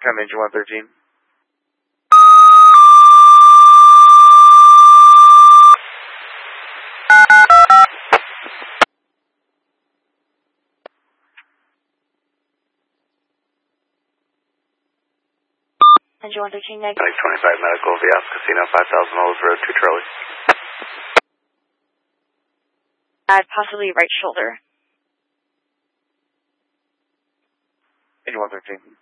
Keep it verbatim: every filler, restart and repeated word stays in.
Come engine one thirteen. Engine one thirteen, negative. twenty-five medical, Vias Casino, five thousand Olds Road, two Charlie. Uh, possibly right shoulder. Engine one thirteen.